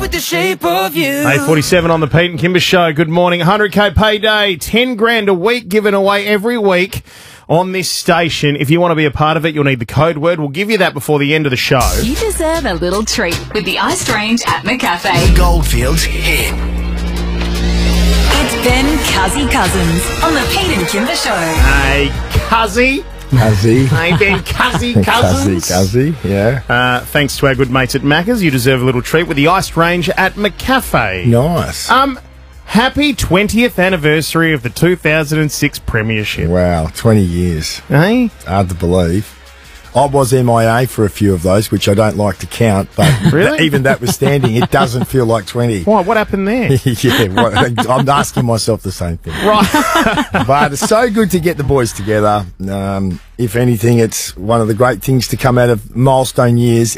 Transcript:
with the shape of you. 8:47 on the Pete and Kimber Show. Good morning. 100k payday, 10 grand a week given away every week on this station. If you want to be a part of it, you'll need the code word. We'll give you that before the end of the show. You deserve a little treat with the Iced Range at McCafe. Goldfields hit. It's Ben Cuzzy Cousins on the Pete and Kimber Show. Hey, Cuzzy. Cuzzy. Hey, Ben Cuzzy Cousins. Cuzzy, yeah. Thanks to our good mates at Macca's. You deserve a little treat with the Iced Range at McCafe. Nice. Happy 20th anniversary of the 2006 Premiership. Wow, 20 years. Hey? Hard to believe. I was MIA for a few of those, which I don't like to count, but Really? even that witstanding, it doesn't feel like 20. Why? What happened there? I'm asking myself the same thing. Right. But it's so good to get the boys together. If anything, it's one of the great things to come out of milestone years.